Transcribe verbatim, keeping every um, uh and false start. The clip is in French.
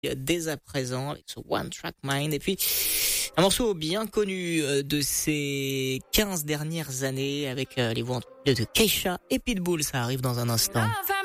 dès à présent, avec ce One Track Mind. Et puis, un morceau bien connu de ces quinze dernières années avec les voix de Keisha et Pitbull. Ça arrive dans un instant.